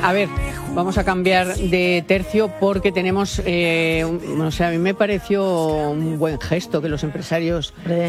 A ver, vamos a cambiar de tercio porque tenemos, a mí me pareció un buen gesto que los empresarios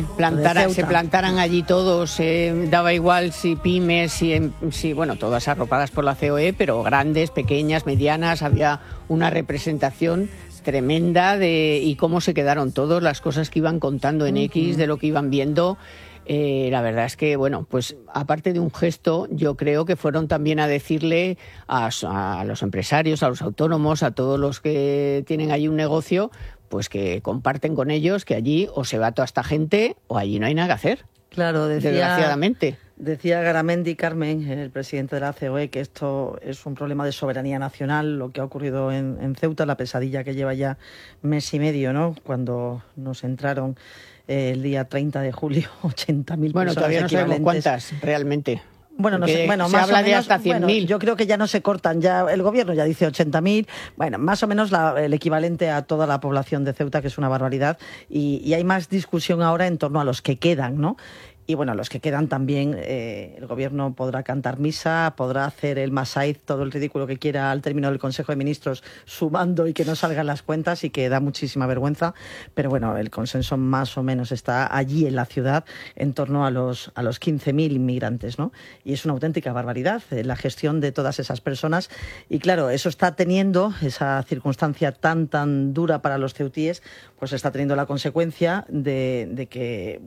se plantaran allí todos, daba igual si pymes, si todas arropadas por la COE, pero grandes, pequeñas, medianas, había una representación tremenda y cómo se quedaron todos, las cosas que iban contando en X, de lo que iban viendo. La verdad es que, pues aparte de un gesto, yo creo que fueron también a decirle a los empresarios, a los autónomos, a todos los que tienen allí un negocio, pues que comparten con ellos que allí o se va toda esta gente o allí no hay nada que hacer. Claro, desgraciadamente. Decía Garamendi, Carmen, el presidente de la COE, que esto es un problema de soberanía nacional, lo que ha ocurrido en Ceuta, la pesadilla que lleva ya mes y medio, ¿no? Cuando nos entraron el día 30 de julio 80.000 personas. Todavía no sabemos cuántas realmente. Bueno, no sé, se más habla o menos, de hasta 100.000. Yo creo que ya no se cortan, ya el gobierno ya dice 80.000, más o menos el equivalente a toda la población de Ceuta, que es una barbaridad, y hay más discusión ahora en torno a los que quedan, ¿no? Y los que quedan también, el gobierno podrá cantar misa, podrá hacer el masaiz, todo el ridículo que quiera al término del Consejo de Ministros, sumando y que no salgan las cuentas y que da muchísima vergüenza. Pero el consenso más o menos está allí en la ciudad en torno a los 15.000 inmigrantes, ¿no? Y es una auténtica barbaridad la gestión de todas esas personas. Y claro, eso está teniendo, esa circunstancia tan dura para los ceutíes, pues está teniendo la consecuencia de que,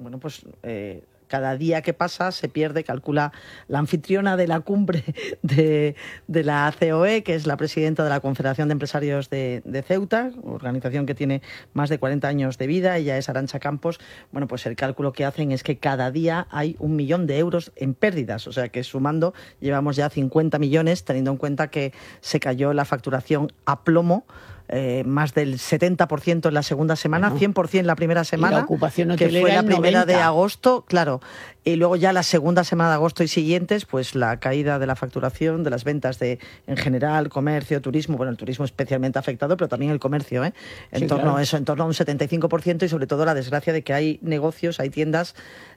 cada día que pasa se pierde, calcula la anfitriona de la cumbre de la COE, que es la presidenta de la Confederación de Empresarios de Ceuta, organización que tiene más de 40 años de vida. Ella es Arantxa Campos. Pues el cálculo que hacen es que cada día hay 1 millón de euros en pérdidas, o sea que sumando llevamos ya 50 millones, teniendo en cuenta que se cayó la facturación a plomo, más del 70% en la segunda semana, 100% en la primera semana, la ocupación que fue la primera 90%. de agosto, claro, y luego ya la segunda semana de agosto y siguientes, pues la caída de la facturación, de las ventas en general, comercio, turismo, el turismo especialmente afectado, pero también el comercio, en torno a un 75%, y sobre todo la desgracia de que hay negocios, hay tiendas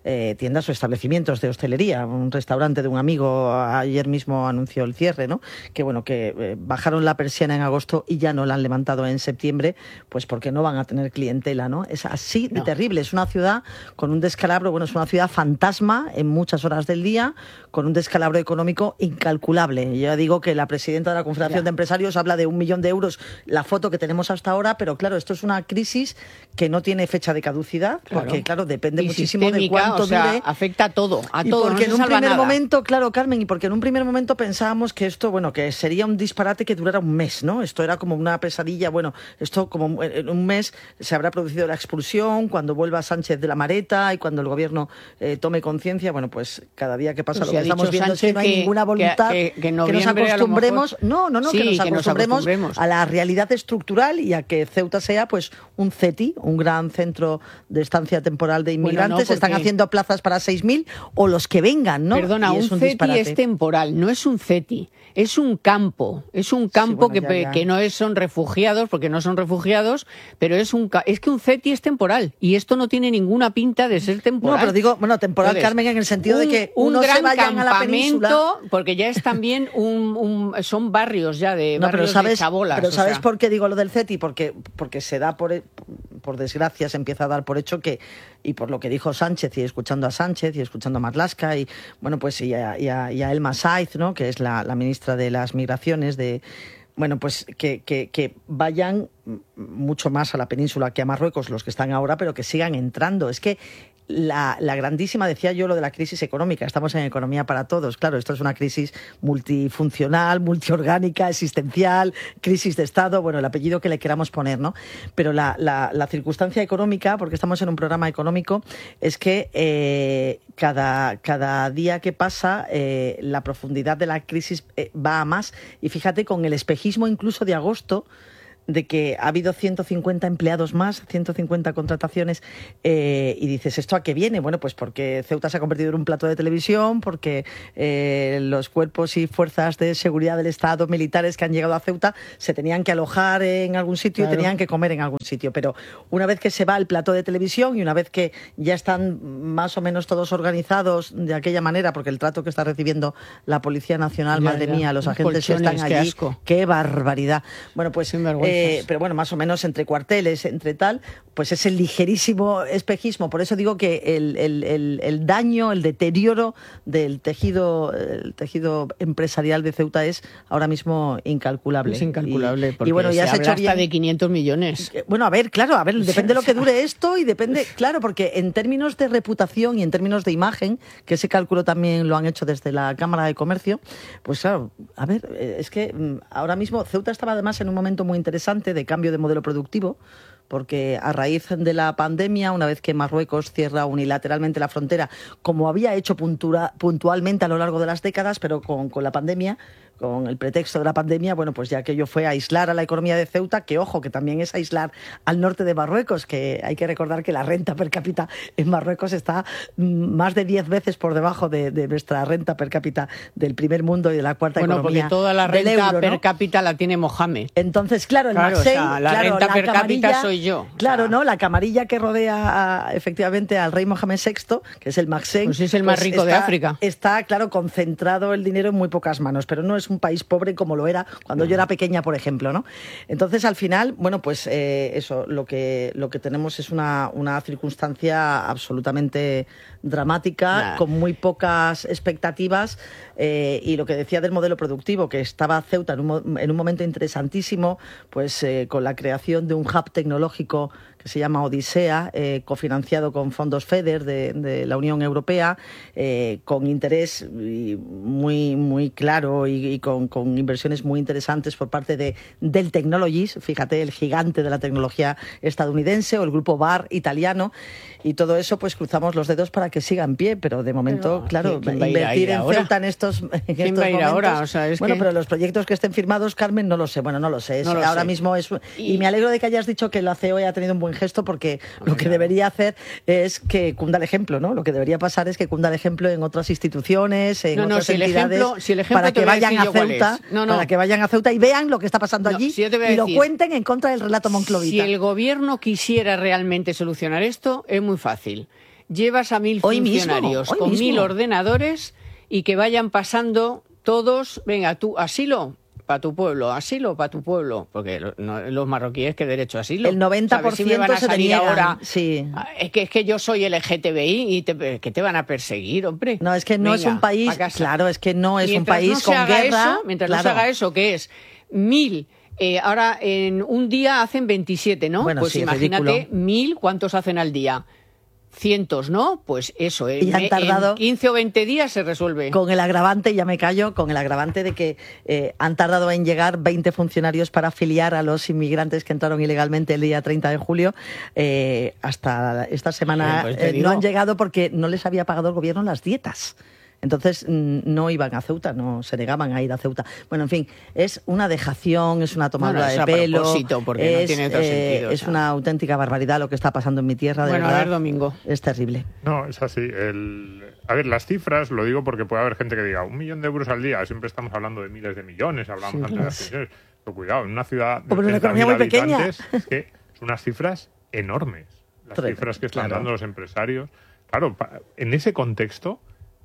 o establecimientos de hostelería. Un restaurante de un amigo ayer mismo anunció el cierre, ¿no? Que bajaron la persiana en agosto y ya no la han levantado en septiembre, pues porque no van a tener clientela, ¿no? Es así de terrible. Es una ciudad con un descalabro, es una ciudad fantasma en muchas horas del día, con un descalabro económico incalculable. Yo digo que la presidenta de la Confederación de Empresarios habla de 1 millón de euros, la foto que tenemos hasta ahora, pero claro, esto es una crisis que no tiene fecha de caducidad, porque depende muchísimo de cuánto dure. Afecta a todo, y porque en un primer momento, claro, Carmen, en un primer momento pensábamos que esto, que sería un disparate que durara un mes, ¿no? Esto era como una pesadilla. Esto como en un mes se habrá producido la expulsión, cuando vuelva Sánchez de la Mareta y cuando el gobierno tome conciencia, pues cada día que pasa lo que estamos viendo es que no hay ninguna voluntad que nos acostumbremos, que nos acostumbremos a la realidad estructural y a que Ceuta sea un CETI, un gran centro de estancia temporal de inmigrantes. Se están haciendo plazas para 6.000 o los que vengan, ¿no? Perdona, un CETI disparate. Es temporal, no es un CETI. Es un campo que no son refugiados, porque no son refugiados, pero es que un CETI es temporal y esto no tiene ninguna pinta de ser temporal. No, pero digo, temporal, entonces, Carmen, en el sentido de que un gran se vayan a la península, porque ya es también son barrios ya de barrios de chabolas. Pero ¿sabes por qué digo lo del CETI? Porque se da por desgracia, se empieza a dar por hecho que, y por lo que dijo Sánchez, y escuchando a Sánchez y escuchando a Marlaska y a Elma Saiz, ¿no? Que es la ministra de las Migraciones, que vayan mucho más a la península que a Marruecos los que están ahora, pero que sigan entrando. Es que la grandísima, decía yo, lo de la crisis económica. Estamos en economía para todos. Claro, esto es una crisis multifuncional, multiorgánica, existencial, crisis de Estado, el apellido que le queramos poner, ¿no? Pero la circunstancia económica, porque estamos en un programa económico, es que cada día que pasa la profundidad de la crisis va a más. Y fíjate, con el espejismo incluso de agosto, de que ha habido 150 empleados más, 150 contrataciones, y dices, ¿esto a qué viene? Bueno, pues porque Ceuta se ha convertido en un plato de televisión, porque los cuerpos y fuerzas de seguridad del Estado, militares que han llegado a Ceuta, se tenían que alojar en algún sitio, claro, y tenían que comer en algún sitio. Pero una vez que se va el plato de televisión y una vez que ya están más o menos todos organizados de aquella manera, porque el trato que está recibiendo la Policía Nacional, madre mía, los agentes que están allí, qué barbaridad. Bueno, pues pero bueno, más o menos entre cuarteles, entre tal, pues es el ligerísimo espejismo. Por eso digo que el daño, el deterioro del tejido empresarial de Ceuta es ahora mismo incalculable. Es incalculable, porque y bueno, ya se habla hasta de 500 millones. Bueno, a ver, depende de lo que dure esto y depende, claro, porque en términos de reputación y en términos de imagen, que ese cálculo también lo han hecho desde la Cámara de Comercio, pues claro, a ver, es que ahora mismo Ceuta estaba además en un momento muy interesante de cambio de modelo productivo, porque a raíz de la pandemia, una vez que Marruecos cierra unilateralmente la frontera, como había hecho puntualmente a lo largo de las décadas, pero con la pandemia, con el pretexto de la pandemia, bueno, pues ya aquello fue aislar a la economía de Ceuta, que ojo, que también es aislar al norte de Marruecos, que hay que recordar que la renta per cápita en Marruecos está más de 10 veces por debajo de nuestra renta per cápita del primer mundo y de la cuarta economía. Bueno, porque toda la renta euro, per ¿no? cápita la tiene Mohamed. Entonces, claro, el Maxen, o sea, la renta per cápita soy yo. Claro, ¿no? La camarilla que rodea efectivamente al rey Mohamed VI, que es el Maxen. Pues es el más rico de África. Está, claro, concentrado el dinero en muy pocas manos, pero no es un país pobre como lo era cuando yo era pequeña, por ejemplo, ¿no? Entonces, al final, bueno, pues eso, lo que tenemos es una circunstancia absolutamente dramática, con muy pocas expectativas, y lo que decía del modelo productivo, que estaba Ceuta en un momento interesantísimo, pues con la creación de un hub tecnológico que se llama Odisea, cofinanciado con fondos FEDER de la Unión Europea, con interés muy, muy claro y con inversiones muy interesantes por parte de Dell Technologies, fíjate, el gigante de la tecnología estadounidense, o el grupo BAR italiano, y todo eso pues cruzamos los dedos para que siga en pie, pero de momento, claro, invertir en Ceuta en estos ¿quién va a ir ahora? O sea, bueno, pero los proyectos que estén firmados, Carmen, no lo sé. Bueno, no lo sé. Ahora mismo es... Y me alegro de que hayas dicho que la COE ha tenido un buen gesto, porque lo que debería hacer es que cunda el ejemplo, ¿no? Lo que debería pasar es que cunda el ejemplo en otras instituciones, en otras entidades, para que vayan a Ceuta, para que vayan a Ceuta y vean lo que está pasando allí, y lo cuenten en contra del relato monclovita. Si el gobierno quisiera realmente solucionar esto, es muy fácil. Llevas a 1000 funcionarios con 1000 ordenadores y que vayan pasando todos, venga, tú, asilo para tu pueblo, asilo para tu pueblo, porque los marroquíes, ¿qué derecho a asilo? El 90% si me van a se salir deniegan, ahora. Sí. Es que yo soy LGTBI y que te van a perseguir, hombre. No, es que no es un país, claro, es que no es un país con guerra. Mientras no se haga eso, que es 1000, ahora en un día hacen 27, ¿no? Bueno, pues sí, imagínate, 1000, ¿cuántos hacen al día? Cientos, ¿no? Pues eso, y han tardado, en 15 o 20 días se resuelve. Con el agravante, ya me callo, con el agravante de que han tardado en llegar 20 funcionarios para afiliar a los inmigrantes que entraron ilegalmente el día 30 de julio. Hasta esta semana no han llegado porque no les había pagado el gobierno las dietas. Entonces no iban a Ceuta, no se negaban a ir a Ceuta. Bueno, en fin, es una dejación, es una tomadura de pelo. Porque no tiene otro sentido, es una auténtica barbaridad lo que está pasando en mi tierra, de verdad. A ver, Domingo. Es terrible. No, es así. A ver, las cifras, lo digo porque puede haber gente que diga 1 millón de euros al día, siempre estamos hablando de miles de millones, hablamos antes de las pensiones. Pero cuidado, en una ciudad de 30.000 habitantes, es que son unas cifras enormes. Las cifras que están dando los empresarios. Claro, en ese contexto,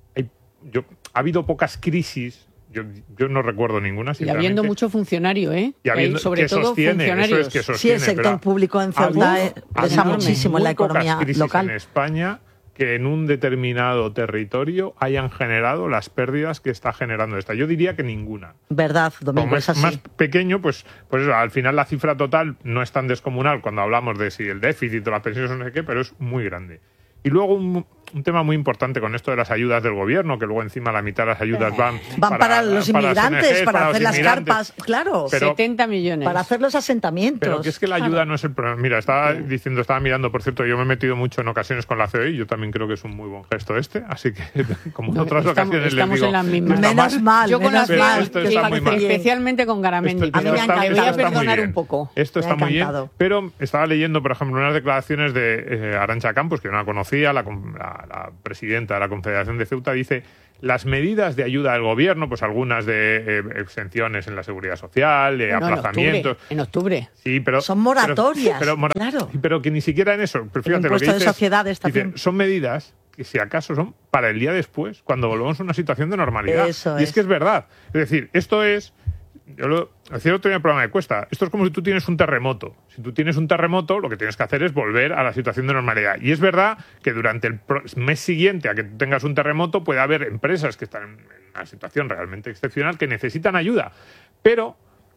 ha habido pocas crisis, yo no recuerdo ninguna, y habiendo mucho funcionario, y habiendo, sobre que todo sostiene, funcionarios. Eso es que sostiene, sí, el sector público en Ceuta pesa muchísimo en la economía local. En España que en un determinado territorio hayan generado las pérdidas que está generando esta. Yo diría que ninguna. Verdad, Domingo, es así. Más pequeño, pues eso, al final la cifra total no es tan descomunal cuando hablamos de si el déficit o las pensiones o no sé qué, pero es muy grande. Y luego un tema muy importante con esto de las ayudas del gobierno, que luego encima la mitad de las ayudas van para los inmigrantes, para hacer las carpas, claro. Pero, 70 millones. Para hacer los asentamientos. Pero que es que la ayuda no es el problema. Mira, estaba mirando, por cierto, yo me he metido mucho en ocasiones con la COE, yo también creo que es un muy buen gesto así que como en otras ocasiones les digo... en las mismas. Menos mal, yo con la COE, especialmente con Garamendi, pero le voy a perdonar un poco. Esto está muy bien, pero estaba leyendo, por ejemplo, unas declaraciones de Arantxa Campos, que yo no la conocía, la presidenta de la Confederación de Ceuta, dice: las medidas de ayuda del gobierno, pues algunas de exenciones en la seguridad social, de aplazamientos... En octubre. Sí, pero... Son moratorias, claro. Pero que ni siquiera en eso... Pero fíjate, lo que de sociedades también. Dice, son medidas que si acaso son para el día después, cuando volvamos a una situación de normalidad. Y es que es verdad. Es decir, esto es... Yo lo decía otro día en el programa de Cuesta. Esto es como si tú tienes un terremoto. Si tú tienes un terremoto, lo que tienes que hacer es volver a la situación de normalidad. Y es verdad que durante el mes siguiente a que tú tengas un terremoto puede haber empresas que están en una situación realmente excepcional que necesitan ayuda. Pero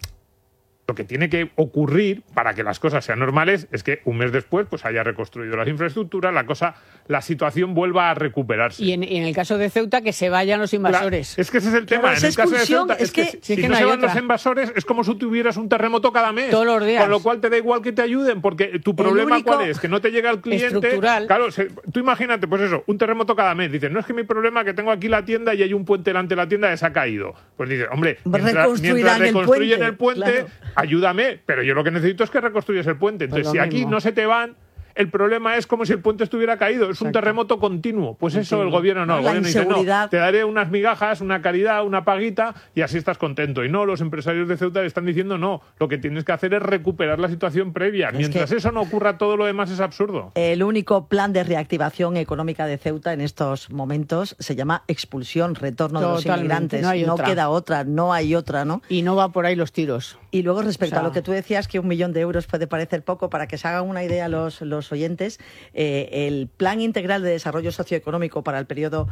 lo que tiene que ocurrir para que las cosas sean normales es que un mes después pues haya reconstruido las infraestructuras, la situación vuelva a recuperarse. Y en el caso de Ceuta, que se vayan los invasores. Es que ese es el tema. En el caso de Ceuta, es que si no se van los invasores, es como si tuvieras un terremoto cada mes. Todos los días. Con lo cual te da igual que te ayuden, porque tu problema ¿cuál es? Que no te llega el cliente. Estructural. Claro, tú imagínate, pues eso, un terremoto cada mes. Dices, no es que mi problema es que tengo aquí la tienda y hay un puente delante de la tienda que se ha caído. Pues dices, hombre, mientras reconstruyen el puente, ayúdame, pero yo lo que necesito es que reconstruyas el puente. Entonces, si aquí no se te van, el problema es como si el puente estuviera caído. Es un terremoto continuo. Pues eso el gobierno no. El gobierno dice, no, te daré unas migajas, una caridad, una paguita y así estás contento. Y no, los empresarios de Ceuta le están diciendo no. Lo que tienes que hacer es recuperar la situación previa. Mientras eso no ocurra, todo lo demás es absurdo. El único plan de reactivación económica de Ceuta en estos momentos se llama expulsión, retorno de los inmigrantes. No queda otra, no hay otra, ¿no? Y no va por ahí los tiros. Y luego, respecto a lo que tú decías, que 1 millón de euros puede parecer poco, para que se hagan una idea los oyentes, el Plan Integral de Desarrollo Socioeconómico para el periodo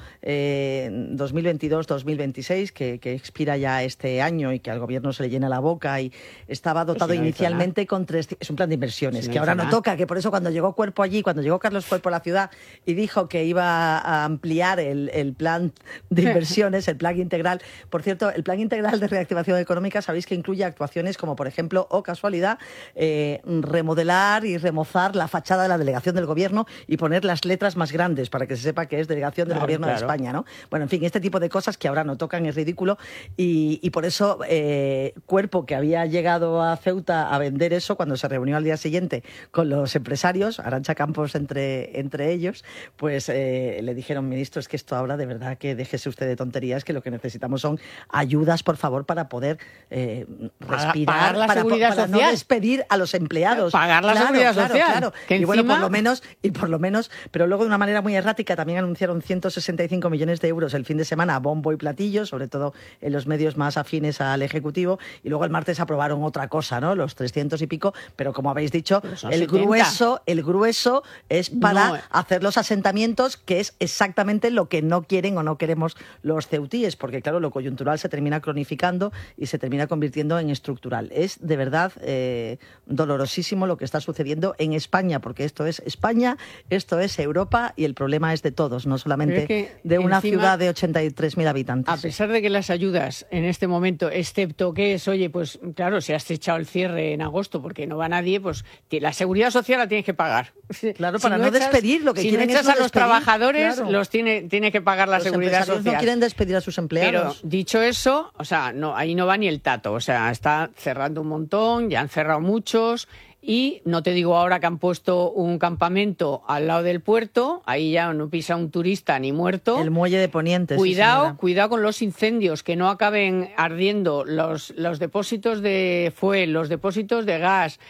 2022-2026, que expira ya este año y que al gobierno se le llena la boca, y estaba dotado inicialmente con es un plan de inversiones, que ahora no toca, que por eso cuando llegó Carlos Cuerpo a la ciudad y dijo que iba a ampliar el plan de inversiones, el plan integral. Por cierto, el Plan Integral de Reactivación Económica, sabéis que incluye actuaciones como, por ejemplo, o casualidad, remodelar y remozar la fachada de la delegación del gobierno y poner las letras más grandes para que se sepa que es delegación del gobierno de España, ¿no? Bueno, en fin, este tipo de cosas que ahora no tocan, es ridículo, y por eso Cuerpo, que había llegado a Ceuta a vender eso, cuando se reunió al día siguiente con los empresarios, Arantxa Campos entre ellos, pues le dijeron, ministro, es que esto ahora de verdad que déjese usted de tonterías, que lo que necesitamos son ayudas, por favor, para poder respirar, para no despedir a los empleados. Pagar la seguridad social. Claro. Que y bueno, por lo menos, pero luego de una manera muy errática también anunciaron 165 millones de euros el fin de semana a bombo y platillo, sobre todo en los medios más afines al Ejecutivo, y luego el martes aprobaron otra cosa, ¿no? Los 300 y pico, pero como habéis dicho, el grueso es para hacer los asentamientos, que es exactamente lo que no quieren o no queremos los ceutíes, porque claro, lo coyuntural se termina cronificando y se termina convirtiendo en estructural. Es de verdad dolorosísimo lo que está sucediendo en España, porque esto es España, esto es Europa, y el problema es de todos, no solamente de una ciudad de 83.000 habitantes. A pesar de que las ayudas en este momento, excepto que es, oye, pues claro, si has echado el cierre en agosto porque no va nadie, pues la seguridad social la tienes que pagar. Claro, para no despedir, lo que quieren es no a los trabajadores, los tiene que pagar la seguridad social. No quieren despedir a sus empleados. Pero dicho eso, o sea, no, ahí no va ni el tato, o sea, está cerrando un montón, ya han cerrado muchos. Y no te digo ahora que han puesto un campamento al lado del puerto, ahí ya no pisa un turista ni muerto. El muelle de Poniente. Cuidado con los incendios, que no acaben ardiendo los depósitos de fuel, los depósitos de gas,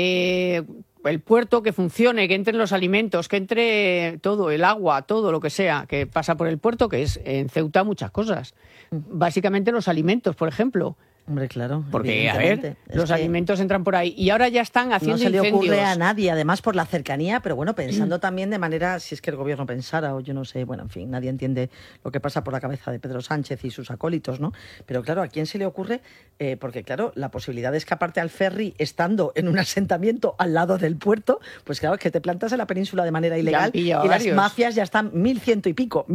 el puerto que funcione, que entren los alimentos, que entre todo, el agua, todo lo que sea, que pasa por el puerto, que es en Ceuta muchas cosas. Básicamente los alimentos, por ejemplo. Hombre, claro. Porque, a ver, los alimentos entran por ahí. Y ahora ya están haciendo incendios. No se le ocurre a nadie, además por la cercanía, pero bueno, pensando también de manera, si es que el gobierno pensara, o yo no sé, bueno, en fin, nadie entiende lo que pasa por la cabeza de Pedro Sánchez y sus acólitos, ¿no? Pero claro, ¿a quién se le ocurre? Porque claro, la posibilidad de escaparte al ferry estando en un asentamiento al lado del puerto, pues claro, es que te plantas en la península de manera ilegal y las mafias ya están 1.100 y pico,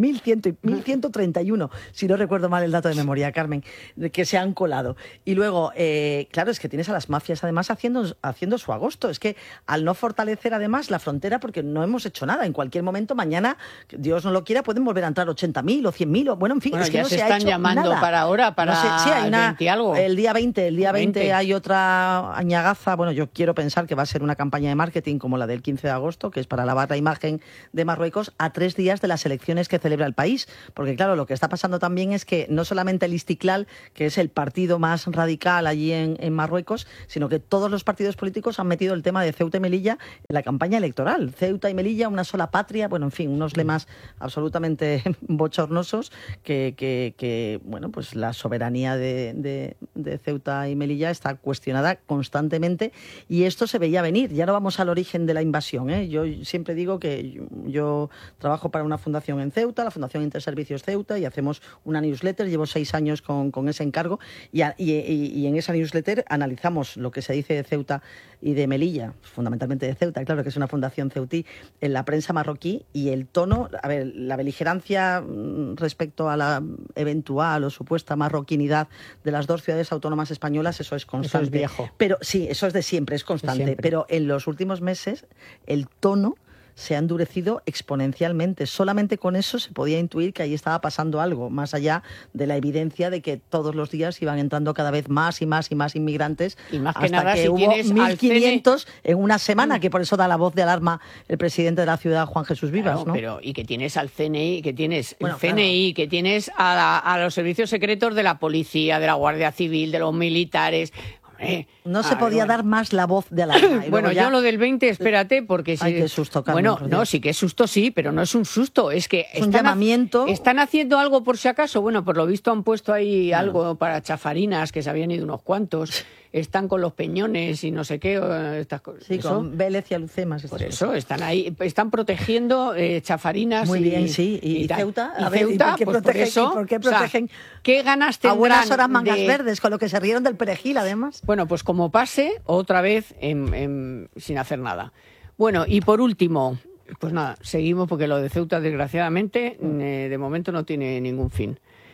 1.131, si no recuerdo mal el dato de memoria, Carmen, de que se han colado. Y luego, claro, es que tienes a las mafias además haciendo su agosto. Es que al no fortalecer además la frontera, porque no hemos hecho nada, en cualquier momento mañana, Dios no lo quiera, pueden volver a entrar 80.000 o 100.000, o bueno, en fin, es que ya no se ha están hecho llamando nada. para ahora, para no sé, sí, hay el 20 y algo. El día 20 hay otra añagaza, bueno, yo quiero pensar que va a ser una campaña de marketing como la del 15 de agosto, que es para lavar la imagen de Marruecos a 3 días de las elecciones que celebra el país, porque claro, lo que está pasando también es que no solamente el Istiklal, que es el partido más radical allí en Marruecos, sino que todos los partidos políticos han metido el tema de Ceuta y Melilla en la campaña electoral. Ceuta y Melilla, una sola patria, bueno, en fin, unos lemas absolutamente bochornosos que bueno, pues la soberanía de Ceuta y Melilla está cuestionada constantemente y esto se veía venir. Ya no vamos al origen de la invasión, ¿eh? Yo siempre digo que yo trabajo para una fundación en Ceuta, la Fundación Interservicios Ceuta, y hacemos una newsletter, llevo 6 años con ese encargo y en esa newsletter analizamos lo que se dice de Ceuta y de Melilla, fundamentalmente de Ceuta, claro que es una fundación ceutí, en la prensa marroquí, y el tono, a ver, la beligerancia respecto a la eventual o supuesta marroquinidad de las 2 ciudades autónomas españolas, eso es constante. Eso es viejo. Pero sí, eso es de siempre, es constante. Pero en los últimos meses el tono se ha endurecido exponencialmente. Solamente con eso se podía intuir que ahí estaba pasando algo, más allá de la evidencia de que todos los días iban entrando cada vez más y más y más inmigrantes, y más que hasta nada, que si hubo tienes 1.500 en una semana, que por eso da la voz de alarma el presidente de la ciudad, Juan Jesús Vivas, claro, ¿no? Pero, y que tienes al CNI, que tienes el CNI, que tienes a los servicios secretos de la policía, de la Guardia Civil, de los militares. No se podía dar más la voz de alarma. Bueno, yo lo del 20, espérate, porque Ay, qué susto, Carmen, bueno, no, sí que es susto, sí, pero no es un susto, es que es un llamamiento. ¿Están haciendo algo por si acaso? Bueno, por lo visto han puesto ahí algo para chafarinas, que se habían ido unos cuantos. Están con los peñones y no sé qué, estas cosas. Sí, con Vélez y Alucemas. Por eso, están ahí, están protegiendo chafarinas. Muy bien, sí. ¿Y Ceuta? ¿Y Ceuta? ¿Por qué protegen? O sea, ¿qué ganas tendrán? A buenas horas mangas verdes, con lo que se rieron del perejil, además. Bueno, pues como pase, otra vez sin hacer nada. Bueno, y por último, pues nada, seguimos porque lo de Ceuta, desgraciadamente, de momento no tiene ningún fin.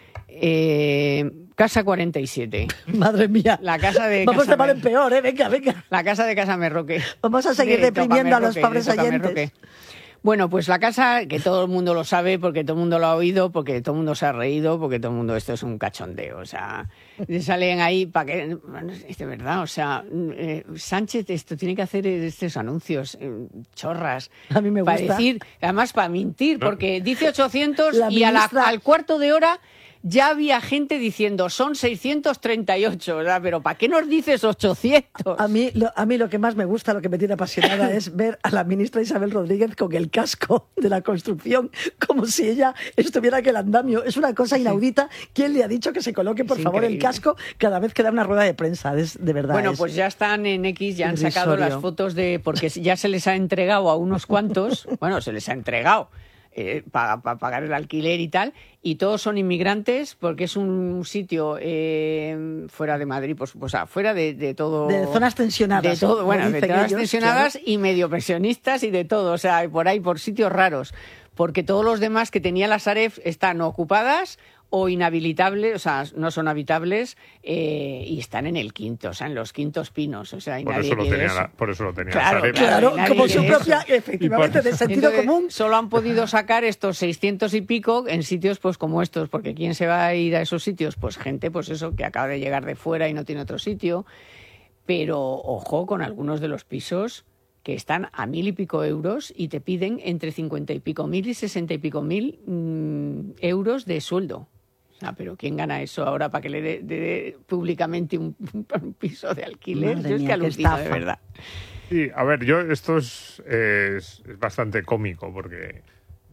Casa 47. Madre mía. La casa de Vamos de mal en peor, venga. La casa de Casa Roque. Vamos a seguir deprimiendo a los pobres oyentes. Bueno, pues la casa, que todo el mundo lo sabe, porque todo el mundo lo ha oído, porque todo el mundo se ha reído, porque todo el mundo, esto es un cachondeo, o sea, salen ahí para que, es de verdad, o sea, Sánchez esto tiene que hacer estos anuncios, chorras. A mí me gusta. Para decir, además para mentir, porque dice 800 y al cuarto de hora ya había gente diciendo, son 638, ¿verdad? Pero ¿para qué nos dices 800? A mí lo que más me gusta, lo que me tiene apasionada es ver a la ministra Isabel Rodríguez con el casco de la construcción, como si ella estuviera en el andamio. Es una cosa inaudita. ¿Quién le ha dicho que se coloque, por favor, el casco cada vez que da una rueda de prensa? Es de verdad. Bueno, pues ya están en X, ya han sacado las fotos porque ya se les ha entregado a unos cuantos, bueno, se les ha entregado. Para pagar el alquiler y tal, y todos son inmigrantes porque es un sitio fuera de Madrid, pues fuera de todo. De zonas tensionadas. De todo, bueno, de zonas tensionadas, claro. Y medio pensionistas y de todo, o sea, por ahí, por sitios raros, porque todos los demás que tenía la Sareb están ocupadas o inhabilitables, o sea, no son habitables, y están en el quinto, o sea, en los quintos pinos, o sea, y por eso lo tenía claro, Sareb. Claro, como su propia, efectivamente, de sentido común. Solo han podido sacar estos 600 y pico en sitios pues como estos, porque ¿quién se va a ir a esos sitios? Pues gente, pues eso, que acaba de llegar de fuera y no tiene otro sitio, pero ojo con algunos de los pisos que están a 1.000 y pico euros y te piden entre 50 y pico mil y 60 y pico mil euros de sueldo. Pero ¿quién gana eso ahora para que le dé públicamente un piso de alquiler? Yo es que alucino, de verdad. Sí, a ver, esto es bastante cómico porque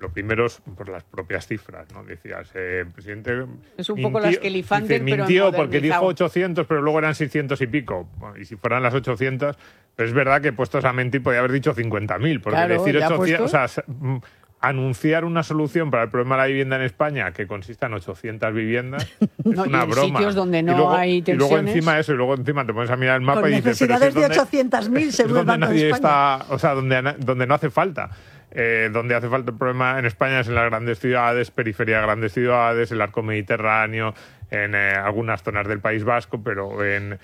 Lo primero es por las propias cifras, ¿no? Decías, el presidente es un poco las que mintió porque dijo 800, pero luego eran 600 y pico. Bueno, y si fueran las 800, pero es verdad que puestos a mentir podía haber dicho 50.000, porque claro, decir 800, o sea, anunciar una solución para el problema de la vivienda en España que consista en 800 viviendas es una broma. Sitios donde no hay tensiones. Y luego encima te pones a mirar el mapa con y dices, necesidades de 800.000 según el Banco de España. Está, o sea, donde no hace falta. Donde hace falta el problema en España es en las grandes ciudades, periferia de grandes ciudades, el arco mediterráneo, en algunas zonas del País Vasco, pero en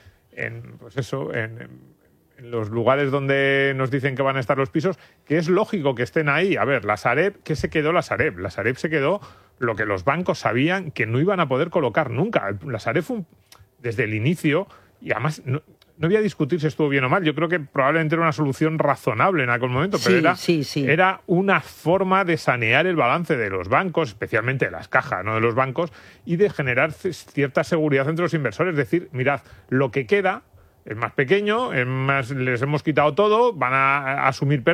los lugares donde nos dicen que van a estar los pisos, que es lógico que estén ahí. A ver, la Sareb, ¿qué se quedó la Sareb? La Sareb se quedó lo que los bancos sabían que no iban a poder colocar nunca. La Sareb fue desde el inicio, y además no voy a discutir si estuvo bien o mal. Yo creo que probablemente era una solución razonable en aquel momento, pero era una forma de sanear el balance de los bancos, especialmente de las cajas, no de los bancos, y de generar cierta seguridad entre los inversores. Es decir, mirad, lo que queda es más pequeño, les hemos quitado todo, van a asumir pérdidas.